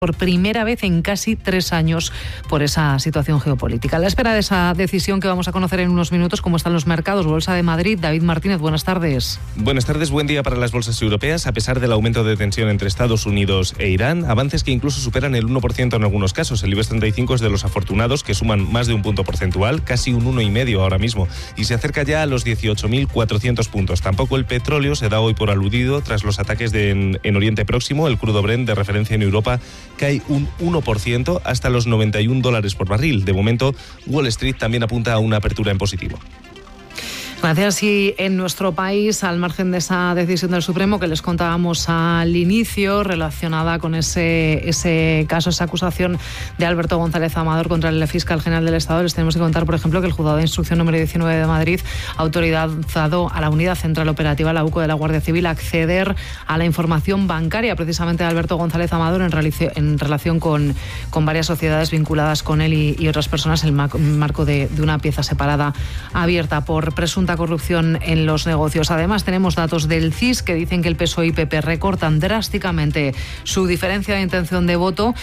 por primera vez en casi 3 años por esa situación geopolítica. A la espera de esa decisión que vamos a conocer en unos minutos, cómo están los mercados. Bolsa de Madrid, David Martínez, buenas tardes. Buenas tardes, buen día para las bolsas europeas. A pesar del aumento de tensión entre Estados Unidos e Irán, avances que incluso superan el 1% en algunos casos. El IBEX 35 es de los afortunados, que suman más de un punto porcentual, casi un 1,5 ahora mismo, y se acerca ya a los 18.400 puntos. Tampoco el petróleo se da hoy por aludido tras los ataques en Oriente Próximo. El crudo Brent, de referencia en Europa, cae un 1% hasta los $91 por barril. De momento, Wall Street también apunta a una apertura en positivo. Gracias. Y en nuestro país, al margen de esa decisión del Supremo que les contábamos al inicio, relacionada con ese caso, esa acusación de Alberto González Amador contra el fiscal general del Estado, les tenemos que contar, por ejemplo, que el Juzgado de Instrucción número 19 de Madrid ha autorizado a la Unidad Central Operativa, la UCO de la Guardia Civil, a acceder a la información bancaria precisamente de Alberto González Amador en relación con varias sociedades vinculadas con él y otras personas en el marco de una pieza separada abierta por presunta corrupción en los negocios. Además, tenemos datos del CIS que dicen que el PSOE y PP recortan drásticamente su diferencia de intención de voto.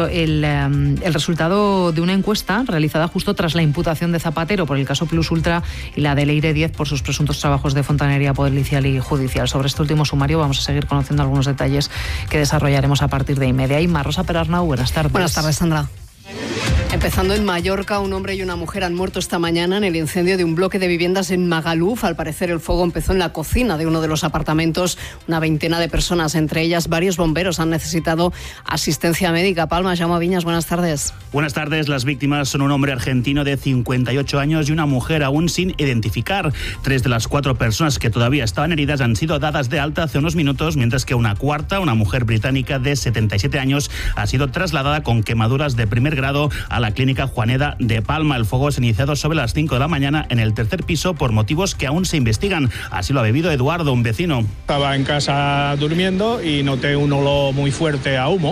El resultado de una encuesta realizada justo tras la imputación de Zapatero por el caso Plus Ultra y la de Leire 10 por sus presuntos trabajos de fontanería policial y judicial. Sobre este último sumario vamos a seguir conociendo algunos detalles que desarrollaremos a partir de 1:30. Rosa Perarnau, buenas tardes. Buenas tardes, Sandra. Empezando en Mallorca, un hombre y una mujer han muerto esta mañana en el incendio de un bloque de viviendas en Magaluf. Al parecer, el fuego empezó en la cocina de uno de los apartamentos. Una veintena de personas, entre ellas varios bomberos, han necesitado asistencia médica. Palma, Jaume Viñas, buenas tardes. Buenas tardes. Las víctimas son un hombre argentino de 58 años y una mujer aún sin identificar. 3 de las 4 personas que todavía estaban heridas han sido dadas de alta hace unos minutos, mientras que una cuarta, una mujer británica de 77 años, ha sido trasladada con quemaduras de primer grado a la clínica Juaneda de Palma. El fuego se ha iniciado sobre las 5 de la mañana en el tercer piso por motivos que aún se investigan. Así lo ha vivido Eduardo, un vecino. Estaba en casa durmiendo y noté un olor muy fuerte a humo.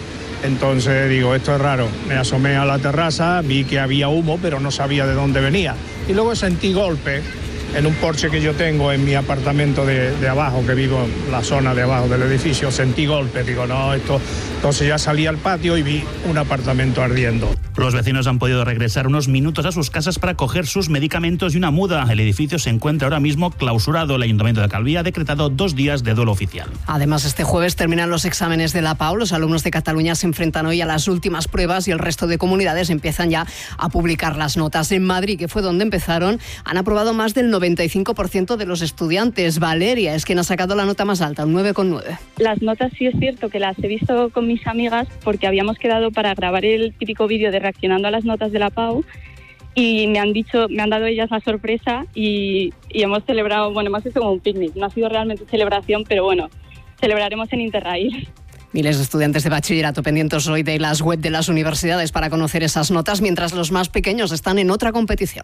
Entonces digo, esto es raro. Me asomé a la terraza, vi que había humo, pero no sabía de dónde venía. Y luego sentí golpes en un porche que yo tengo en mi apartamento de abajo, que vivo en la zona de abajo del edificio. Sentí golpes, digo, no, esto... Entonces ya salí al patio y vi un apartamento ardiendo. Los vecinos han podido regresar unos minutos a sus casas para coger sus medicamentos y una muda. El edificio se encuentra ahora mismo clausurado. El Ayuntamiento de Calví ha decretado 2 días de duelo oficial. Además, este jueves terminan los exámenes de la PAU. Los alumnos de Cataluña se enfrentan hoy a las últimas pruebas y el resto de comunidades empiezan ya a publicar las notas. En Madrid, que fue donde empezaron, han aprobado más del 95% de los estudiantes. Valeria es quien ha sacado la nota más alta, un 9,9. Las notas sí es cierto que las he visto con mis amigas porque habíamos quedado para grabar el típico vídeo de reaccionando a las notas de la PAU y me han dado ellas la sorpresa y hemos celebrado, hemos hecho como un picnic. No ha sido realmente celebración, pero bueno, celebraremos en Interrail. Miles de estudiantes de bachillerato pendientes hoy de las web de las universidades para conocer esas notas, mientras los más pequeños están en otra competición.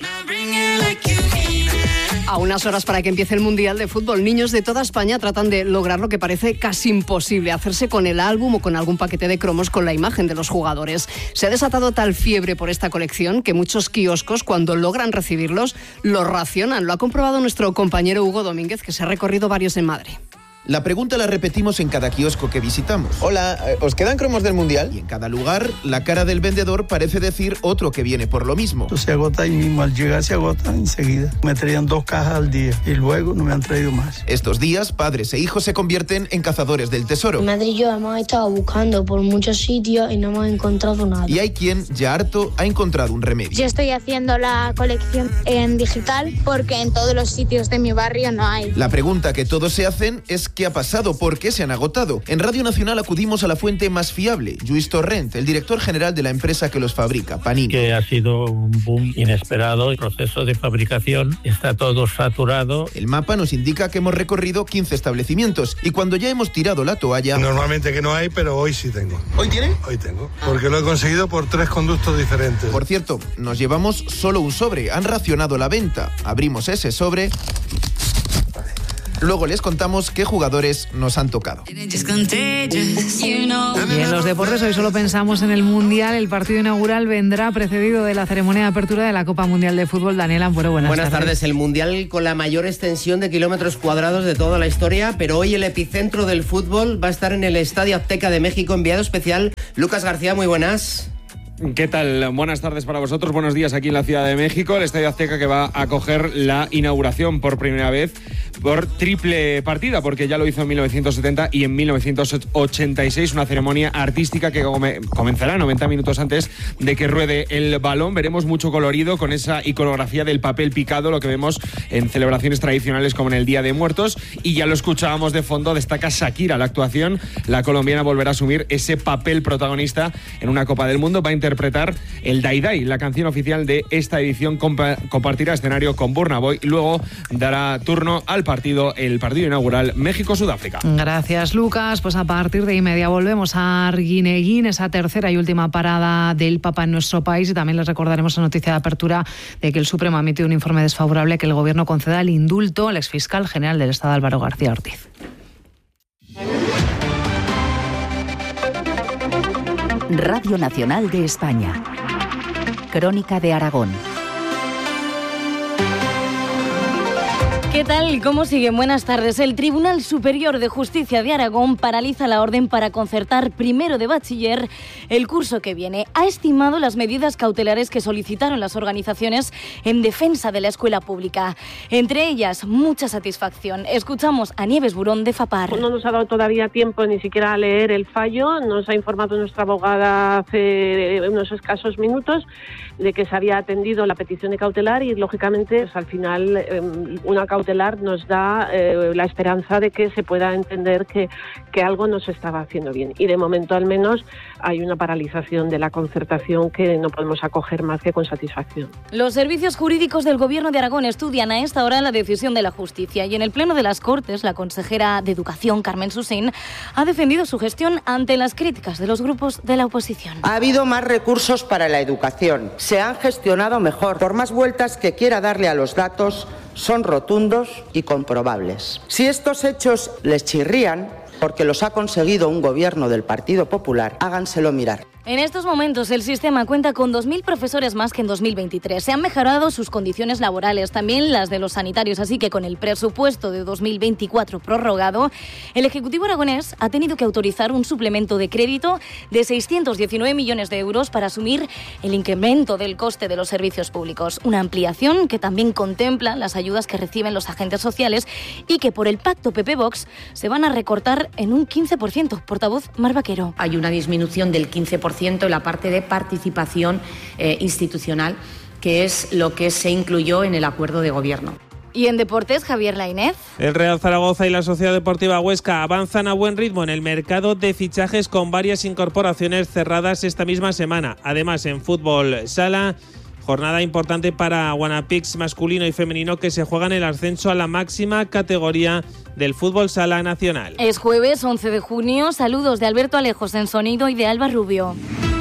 A unas horas para que empiece el Mundial de Fútbol, niños de toda España tratan de lograr lo que parece casi imposible, hacerse con el álbum o con algún paquete de cromos con la imagen de los jugadores. Se ha desatado tal fiebre por esta colección que muchos kioscos, cuando logran recibirlos, los racionan. Lo ha comprobado nuestro compañero Hugo Domínguez, que se ha recorrido varios en Madrid. La pregunta la repetimos en cada kiosco que visitamos. Hola, ¿os quedan cromos del Mundial? Y en cada lugar, la cara del vendedor parece decir otro que viene por lo mismo. Se agota ahí mismo, al llegar se agota enseguida. Me traían 2 cajas al día y luego no me han traído más. Estos días, padres e hijos se convierten en cazadores del tesoro. Mi madre y yo hemos estado buscando por muchos sitios y no hemos encontrado nada. Y hay quien, ya harto, ha encontrado un remedio. Yo estoy haciendo la colección en digital porque en todos los sitios de mi barrio no hay. La pregunta que todos se hacen es ¿qué ha pasado? ¿Por qué se han agotado? En Radio Nacional acudimos a la fuente más fiable, Lluís Torrent, el director general de la empresa que los fabrica, Panini. Que ha sido un boom inesperado. El proceso de fabricación está todo saturado. El mapa nos indica que hemos recorrido 15 establecimientos y cuando ya hemos tirado la toalla... Normalmente que no hay, pero hoy sí tengo. ¿Hoy tiene? Hoy tengo, porque lo he conseguido por 3 conductos diferentes. Por cierto, nos llevamos solo un sobre, han racionado la venta. Abrimos ese sobre... Luego les contamos qué jugadores nos han tocado. Y en los deportes hoy solo pensamos en el Mundial. El partido inaugural vendrá precedido de la ceremonia de apertura de la Copa Mundial de Fútbol. Daniel Ampuero, buenas tardes. El Mundial con la mayor extensión de kilómetros cuadrados de toda la historia, pero hoy el epicentro del fútbol va a estar en el Estadio Azteca de México. Enviado especial, Lucas García, muy buenas. ¿Qué tal? Buenas tardes para vosotros, buenos días aquí en la Ciudad de México, el Estadio Azteca que va a acoger la inauguración por primera vez por triple partida, porque ya lo hizo en 1970 y en 1986, una ceremonia artística que comenzará 90 minutos antes de que ruede el balón. Veremos mucho colorido con esa iconografía del papel picado, lo que vemos en celebraciones tradicionales como en el Día de Muertos, y ya lo escuchábamos de fondo, destaca Shakira la actuación. La colombiana volverá a asumir ese papel protagonista en una Copa del Mundo, va a interpretar el Dai Dai, la canción oficial de esta edición. Compartirá escenario con Burna Boy y luego dará turno al el partido inaugural México-Sudáfrica. Gracias, Lucas. Pues a partir de inmediato volvemos a Arguineguín, esa tercera y última parada del Papa en nuestro país, y también les recordaremos la noticia de apertura de que el Supremo ha emitido un informe desfavorable que el Gobierno conceda el indulto al exfiscal general del Estado, Álvaro García Ortiz. Radio Nacional de España. Crónica de Aragón. ¿Qué tal? ¿Cómo siguen? Buenas tardes. El Tribunal Superior de Justicia de Aragón paraliza la orden para concertar primero de bachiller el curso que viene. Ha estimado las medidas cautelares que solicitaron las organizaciones en defensa de la escuela pública. Entre ellas, mucha satisfacción. Escuchamos a Nieves Burón de FAPAR. No nos ha dado todavía tiempo ni siquiera a leer el fallo. Nos ha informado nuestra abogada hace unos escasos minutos de que se había atendido la petición de cautelar y, lógicamente, pues, al final una cautelar nos da la esperanza de que se pueda entender que algo no se estaba haciendo bien. Y de momento, al menos, hay una paralización de la concertación que no podemos acoger más que con satisfacción. Los servicios jurídicos del Gobierno de Aragón estudian a esta hora la decisión de la justicia, y en el Pleno de las Cortes, la consejera de Educación, Carmen Susín, ha defendido su gestión ante las críticas de los grupos de la oposición. Ha habido más recursos para la educación, se han gestionado mejor. Por más vueltas que quiera darle a los datos, son rotundos y comprobables. Si estos hechos les chirrían, porque los ha conseguido un gobierno del Partido Popular, háganselo mirar. En estos momentos el sistema cuenta con 2.000 profesores más que en 2023. Se han mejorado sus condiciones laborales, también las de los sanitarios, así que con el presupuesto de 2024 prorrogado, el Ejecutivo aragonés ha tenido que autorizar un suplemento de crédito de 619 millones de euros para asumir el incremento del coste de los servicios públicos. Una ampliación que también contempla las ayudas que reciben los agentes sociales y que por el pacto PP-Vox se van a recortar en un 15%. Portavoz Mar Vaquero. Hay una disminución del 15% en la parte de participación institucional, que es lo que se incluyó en el acuerdo de gobierno. Y en deportes, Javier Lainez. El Real Zaragoza y la Sociedad Deportiva Huesca avanzan a buen ritmo en el mercado de fichajes con varias incorporaciones cerradas esta misma semana. Además, en fútbol sala, jornada importante para Guanapix masculino y femenino, que se juegan el ascenso a la máxima categoría del fútbol sala nacional. Es jueves 11 de junio. Saludos de Alberto Alejos en sonido y de Alba Rubio.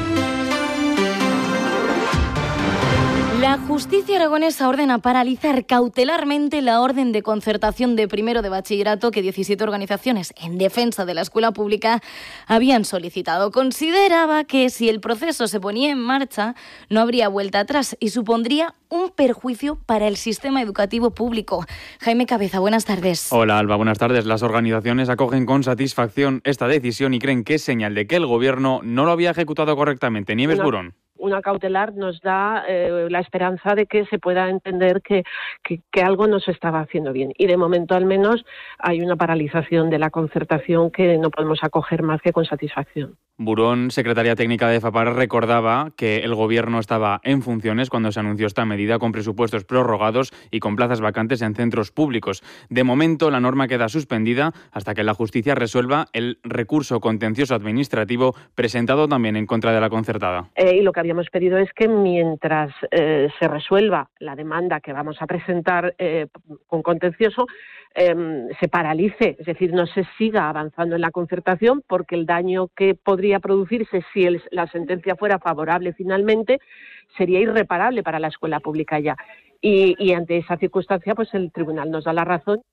La justicia aragonesa ordena paralizar cautelarmente la orden de concertación de primero de bachillerato que 17 organizaciones en defensa de la escuela pública habían solicitado. Consideraba que si el proceso se ponía en marcha no habría vuelta atrás y supondría un perjuicio para el sistema educativo público. Jaime Cabeza, buenas tardes. Hola Alba, buenas tardes. Las organizaciones acogen con satisfacción esta decisión y creen que es señal de que el Gobierno no lo había ejecutado correctamente. Nieves Burón. Una cautelar nos da la esperanza de que se pueda entender que algo no se estaba haciendo bien. Y de momento, al menos, hay una paralización de la concertación que no podemos acoger más que con satisfacción. Burón, secretaria técnica de FAPAR, recordaba que el Gobierno estaba en funciones cuando se anunció esta medida, con presupuestos prorrogados y con plazas vacantes en centros públicos. De momento, la norma queda suspendida hasta que la justicia resuelva el recurso contencioso administrativo presentado también en contra de la concertada. Y lo que habíamos pedido es que mientras se resuelva la demanda que vamos a presentar con contencioso, se paralice, es decir, no se siga avanzando en la concertación, porque el daño que podría producirse si la sentencia fuera favorable finalmente sería irreparable para la escuela pública ya. Y ante esa circunstancia, pues el tribunal nos da la razón.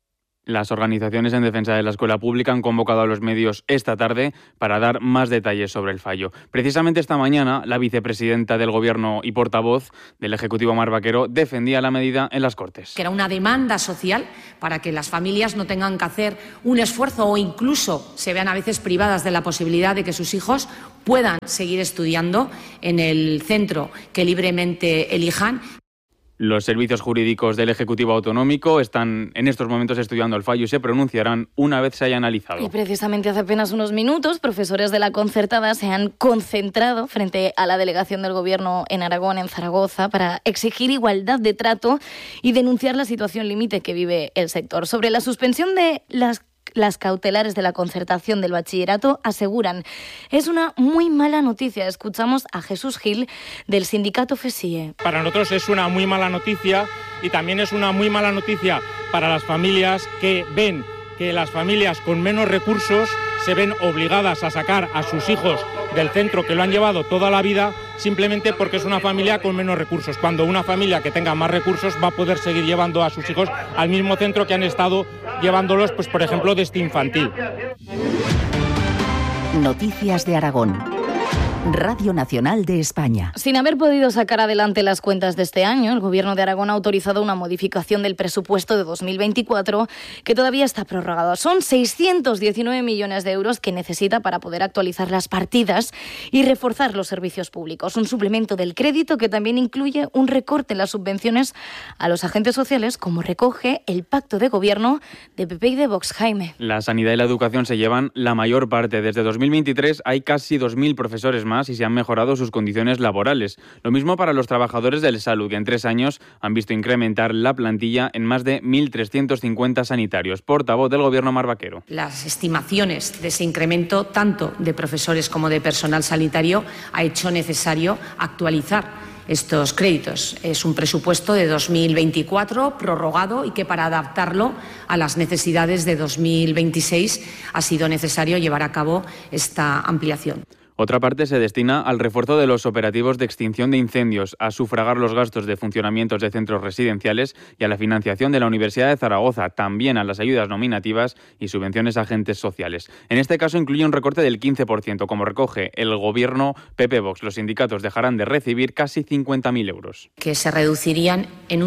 Las organizaciones en defensa de la escuela pública han convocado a los medios esta tarde para dar más detalles sobre el fallo. Precisamente esta mañana, la vicepresidenta del Gobierno y portavoz del Ejecutivo, Mar Vaquero, defendía la medida en las Cortes. Que era una demanda social para que las familias no tengan que hacer un esfuerzo o incluso se vean a veces privadas de la posibilidad de que sus hijos puedan seguir estudiando en el centro que libremente elijan. Los servicios jurídicos del Ejecutivo Autonómico están en estos momentos estudiando el fallo y se pronunciarán una vez se haya analizado. Y precisamente hace apenas unos minutos, profesores de la concertada se han concentrado frente a la delegación del Gobierno en Aragón, en Zaragoza, para exigir igualdad de trato y denunciar la situación límite que vive el sector. Sobre la suspensión de las cautelares de la concertación del bachillerato, aseguran: es una muy mala noticia. Escuchamos a Jesús Gil, del sindicato FESIE. Para nosotros es una muy mala noticia y también es una muy mala noticia para las familias que ven que las familias con menos recursos se ven obligadas a sacar a sus hijos del centro que lo han llevado toda la vida simplemente porque es una familia con menos recursos, cuando una familia que tenga más recursos va a poder seguir llevando a sus hijos al mismo centro que han estado llevándolos, pues por ejemplo, desde infantil. Noticias de Aragón. Radio Nacional de España. Sin haber podido sacar adelante las cuentas de este año, el Gobierno de Aragón ha autorizado una modificación del presupuesto de 2024 que todavía está prorrogado. Son 619 millones de euros que necesita para poder actualizar las partidas y reforzar los servicios públicos. Un suplemento del crédito que también incluye un recorte en las subvenciones a los agentes sociales, como recoge el pacto de gobierno de PP y de Vox. Jaime. La sanidad y la educación se llevan la mayor parte. Desde 2023 hay casi 2.000 profesores más y se han mejorado sus condiciones laborales. Lo mismo para los trabajadores del salud, que en 3 años han visto incrementar la plantilla en más de 1.350 sanitarios. Portavoz del Gobierno, Mar Vaquero. Las estimaciones de ese incremento, tanto de profesores como de personal sanitario, ha hecho necesario actualizar estos créditos. Es un presupuesto de 2024 prorrogado y que para adaptarlo a las necesidades de 2026 ha sido necesario llevar a cabo esta ampliación. Otra parte se destina al refuerzo de los operativos de extinción de incendios, a sufragar los gastos de funcionamientos de centros residenciales y a la financiación de la Universidad de Zaragoza, también a las ayudas nominativas y subvenciones a agentes sociales. En este caso incluye un recorte del 15%, como recoge el Gobierno PP-Vox. Los sindicatos dejarán de recibir casi 50.000 euros. Que se reducirían en un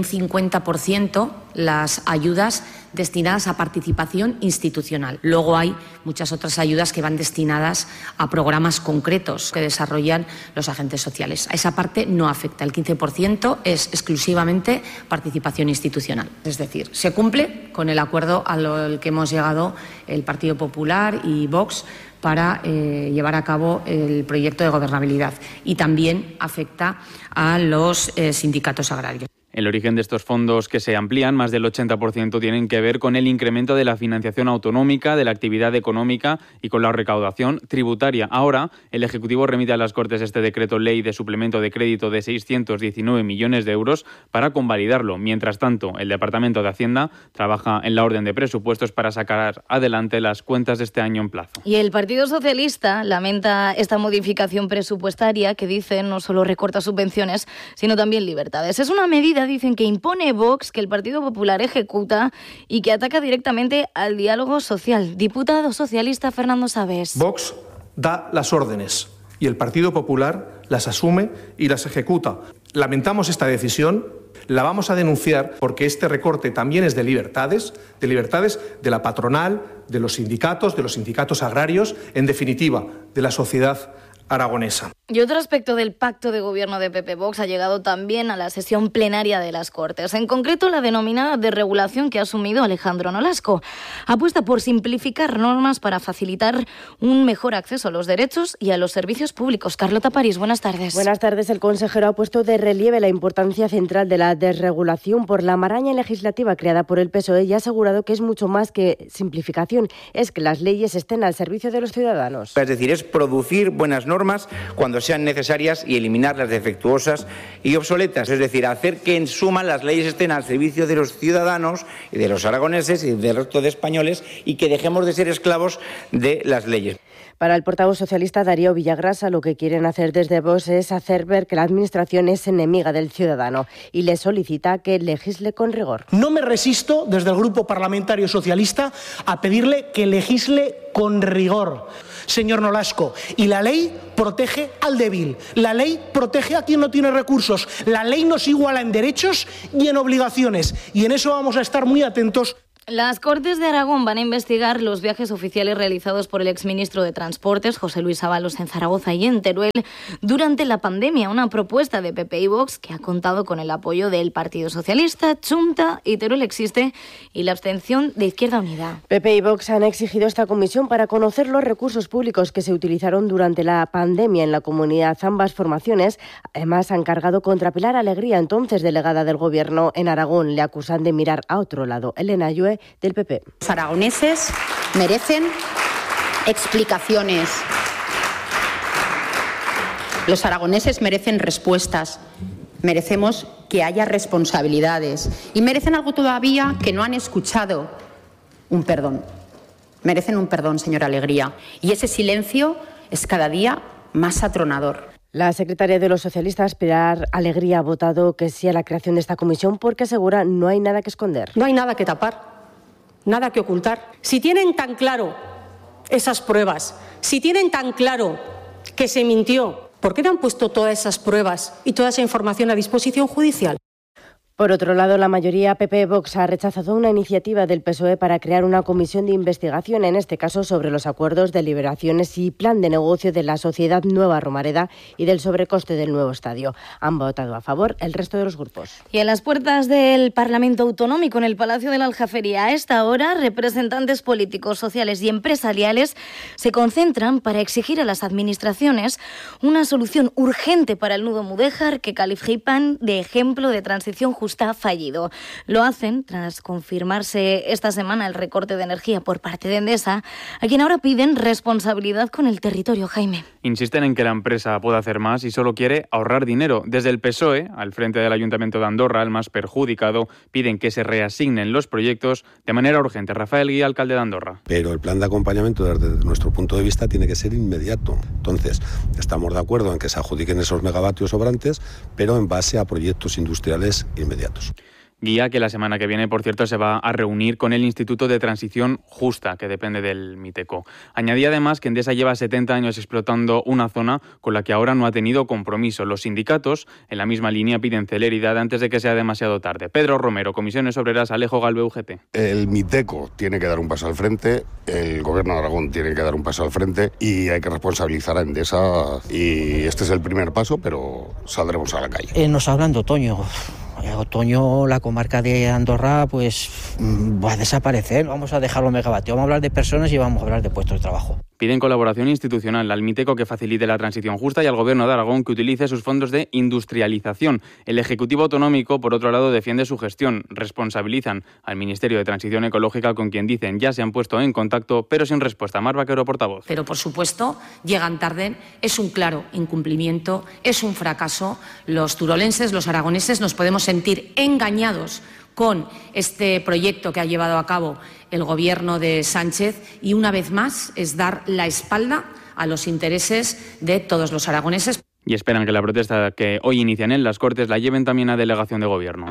50% las ayudas destinadas a participación institucional. Luego hay muchas otras ayudas que van destinadas a programas concretos que desarrollan los agentes sociales. A esa parte no afecta. El 15% es exclusivamente participación institucional. Es decir, se cumple con el acuerdo al que hemos llegado el Partido Popular y Vox para llevar a cabo el proyecto de gobernabilidad, y también afecta a los sindicatos agrarios. El origen de estos fondos que se amplían, más del 80%, tienen que ver con el incremento de la financiación autonómica, de la actividad económica y con la recaudación tributaria. Ahora, el Ejecutivo remite a las Cortes este decreto ley de suplemento de crédito de 619 millones de euros para convalidarlo. Mientras tanto, el Departamento de Hacienda trabaja en la orden de presupuestos para sacar adelante las cuentas de este año en plazo. Y el Partido Socialista lamenta esta modificación presupuestaria que, dicen, no solo recorta subvenciones, sino también libertades. Es una medida, dicen, que impone Vox, que el Partido Popular ejecuta y que ataca directamente al diálogo social. Diputado socialista Fernando Sabes. Vox da las órdenes y el Partido Popular las asume y las ejecuta. Lamentamos esta decisión, la vamos a denunciar porque este recorte también es de libertades de la patronal, de los sindicatos agrarios, en definitiva, de la sociedad aragonesa. Y otro aspecto del pacto de gobierno de PP-Vox ha llegado también a la sesión plenaria de las Cortes. En concreto, la denominada desregulación que ha asumido Alejandro Nolasco. Apuesta por simplificar normas para facilitar un mejor acceso a los derechos y a los servicios públicos. Carlota París, buenas tardes. Buenas tardes. El consejero ha puesto de relieve la importancia central de la desregulación por la maraña legislativa creada por el PSOE y ha asegurado que es mucho más que simplificación, es que las leyes estén al servicio de los ciudadanos. Es decir, es producir buenas normas cuando sean necesarias y eliminar las defectuosas y obsoletas. Es decir, hacer que en suma las leyes estén al servicio de los ciudadanos y de los aragoneses y del resto de españoles y que dejemos de ser esclavos de las leyes. Para el portavoz socialista Darío Villagrasa, lo que quieren hacer desde Vox es hacer ver que la Administración es enemiga del ciudadano y le solicita que legisle con rigor. No me resisto, desde el Grupo Parlamentario Socialista, a pedirle que legisle con rigor, señor Nolasco. Y la ley protege al débil, la ley protege a quien no tiene recursos, la ley nos iguala en derechos y en obligaciones, y en eso vamos a estar muy atentos. Las Cortes de Aragón van a investigar los viajes oficiales realizados por el exministro de Transportes, José Luis Ábalos, en Zaragoza y en Teruel durante la pandemia. Una propuesta de PP y Vox que ha contado con el apoyo del Partido Socialista, Chunta y Teruel Existe y la abstención de Izquierda Unida. PP y Vox han exigido esta comisión para conocer los recursos públicos que se utilizaron durante la pandemia en la comunidad. Ambas formaciones además han cargado contra Pilar Alegría, entonces delegada del Gobierno en Aragón. Le acusan de mirar a otro lado. Elena Llue, del PP. Los aragoneses merecen explicaciones. Los aragoneses merecen respuestas. Merecemos que haya responsabilidades. Y merecen algo todavía que no han escuchado. Un perdón. Merecen un perdón, señora Alegría. Y ese silencio es cada día más atronador. La secretaria de los socialistas, Pilar Alegría, ha votado que sí a la creación de esta comisión porque asegura no hay nada que esconder. No hay nada que tapar. Nada que ocultar. Si tienen tan claro esas pruebas, si tienen tan claro que se mintió, ¿por qué no han puesto todas esas pruebas y toda esa información a disposición judicial? Por otro lado, la mayoría PP-Vox ha rechazado una iniciativa del PSOE para crear una comisión de investigación, en este caso sobre los acuerdos, deliberaciones y plan de negocio de la Sociedad Nueva Romareda y del sobrecoste del nuevo estadio. Han votado a favor el resto de los grupos. Y en las puertas del Parlamento Autonómico, en el Palacio de la Aljafería, a esta hora, representantes políticos, sociales y empresariales se concentran para exigir a las administraciones una solución urgente para el nudo Mudéjar que califican de ejemplo de transición justa fallido. Lo hacen tras confirmarse esta semana el recorte de energía por parte de Endesa, a quien ahora piden responsabilidad con el territorio. Jaime. Insisten en que la empresa puede hacer más y solo quiere ahorrar dinero. Desde el PSOE, al frente del Ayuntamiento de Andorra, el más perjudicado, piden que se reasignen los proyectos de manera urgente. Rafael Guía, alcalde de Andorra. Pero el plan de acompañamiento desde nuestro punto de vista tiene que ser inmediato. Entonces, estamos de acuerdo en que se adjudiquen esos megavatios sobrantes, pero en base a proyectos industriales inmediatos. Guía que la semana que viene, por cierto, se va a reunir con el Instituto de Transición Justa, que depende del Miteco. Añadía además que Endesa lleva 70 años explotando una zona con la que ahora no ha tenido compromiso. Los sindicatos, en la misma línea, piden celeridad antes de que sea demasiado tarde. Pedro Romero, Comisiones Obreras, Alejo Galve, UGT. El Miteco tiene que dar un paso al frente, el Gobierno de Aragón tiene que dar un paso al frente y hay que responsabilizar a Endesa. Y este es el primer paso, pero saldremos a la calle. Nos hablan de otoño. Otoño, la comarca de Andorra, pues va a desaparecer. Vamos a dejarlo megavatios. Vamos a hablar de personas y vamos a hablar de puestos de trabajo. Piden colaboración institucional al Miteco que facilite la transición justa y al Gobierno de Aragón que utilice sus fondos de industrialización. El Ejecutivo Autonómico, por otro lado, defiende su gestión. Responsabilizan al Ministerio de Transición Ecológica, con quien dicen ya se han puesto en contacto, pero sin respuesta. Mar Vaquero, portavoz. Pero, por supuesto, llegan tarde. Es un claro incumplimiento, es un fracaso. Los turolenses, los aragoneses, nos podemos sentir engañados con este proyecto que ha llevado a cabo el Gobierno de Sánchez y, una vez más, es dar la espalda a los intereses de todos los aragoneses. Y esperan que la protesta que hoy inician en las Cortes la lleven también a delegación de Gobierno.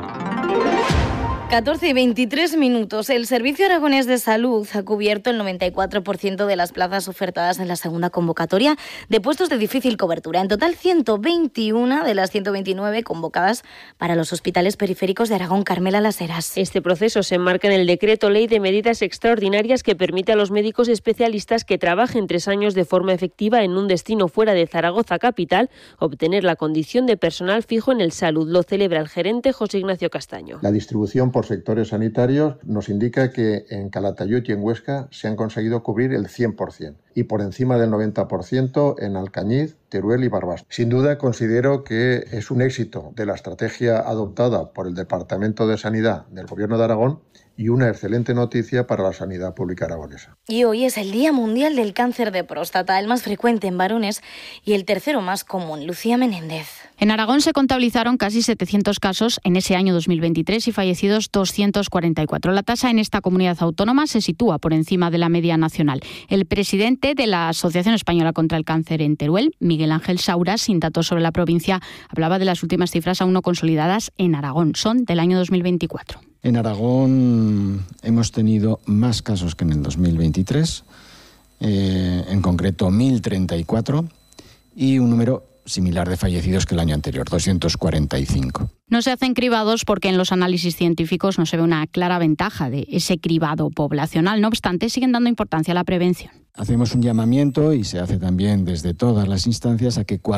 14:23. El Servicio Aragonés de Salud ha cubierto el 94% de las plazas ofertadas en la segunda convocatoria de puestos de difícil cobertura. En total, 121 de las 129 convocadas para los hospitales periféricos de Aragón. Carmela Las Heras. Este proceso se enmarca en el Decreto Ley de Medidas Extraordinarias que permite a los médicos especialistas que trabajen 3 años de forma efectiva en un destino fuera de Zaragoza capital obtener la condición de personal fijo en el Salud. Lo celebra el gerente José Ignacio Castaño. La distribución por sectores sanitarios nos indica que en Calatayud y en Huesca se han conseguido cubrir el 100% y por encima del 90% en Alcañiz, Teruel y Barbastro. Sin duda considero que es un éxito de la estrategia adoptada por el Departamento de Sanidad del Gobierno de Aragón y una excelente noticia para la sanidad pública aragonesa. Y hoy es el Día Mundial del Cáncer de Próstata, el más frecuente en varones y el tercero más común. Lucía Menéndez. En Aragón se contabilizaron casi 700 casos en ese año 2023 y fallecidos 244. La tasa en esta comunidad autónoma se sitúa por encima de la media nacional. El presidente de la Asociación Española contra el Cáncer en Teruel, Miguel Ángel Saura, sin datos sobre la provincia, hablaba de las últimas cifras aún no consolidadas en Aragón. Son del año 2024. En Aragón hemos tenido más casos que en el 2023, en concreto 1.034, y un número similar de fallecidos que el año anterior, 245. No se hacen cribados porque en los análisis científicos no se ve una clara ventaja de ese cribado poblacional. No obstante, siguen dando importancia a la prevención. Hacemos un llamamiento, y se hace también desde todas las instancias, a que